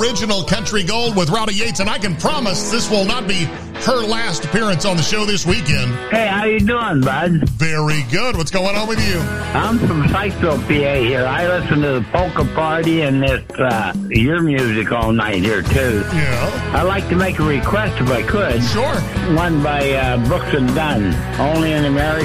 Original Country Gold with Rowdy Yates, and I can promise this will not be her last appearance on the show this weekend. Hey, how you doing, bud? Very good. What's going on with you? I'm from Sykesville, PA here. I listen to the Polka Party and this your music all night here, too. Yeah. I'd like to make a request if I could. Sure. One by Brooks and Dunn, Only in America.